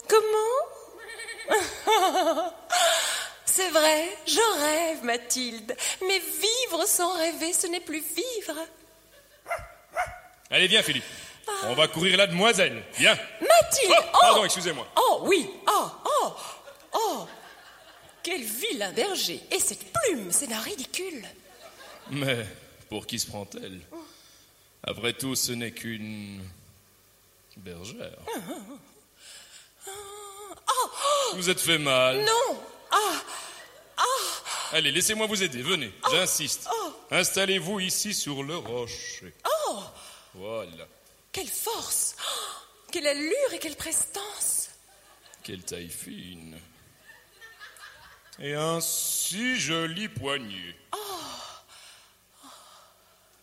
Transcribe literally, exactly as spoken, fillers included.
Comment? C'est vrai, je rêve, Mathilde. Mais vivre sans rêver, ce n'est plus vivre. Allez, viens, Philippe. Ah. On va courir la demoiselle. Viens. Mathilde! Oh, pardon, oh. excusez-moi. Oh, oui. Oh, oh, oh. Quel vilain berger. Et cette plume, c'est d'un ridicule. Mais pour qui se prend-elle? Après tout, ce n'est qu'une bergère. Oh. Vous êtes fait mal. Non. Ah. Ah. Allez, laissez-moi vous aider, venez, oh. j'insiste. Oh. Installez-vous ici sur le rocher. Oh. Voilà. Quelle force. Oh. Quelle allure et quelle prestance. Quelle taille fine. Et un si joli poignet. Oh.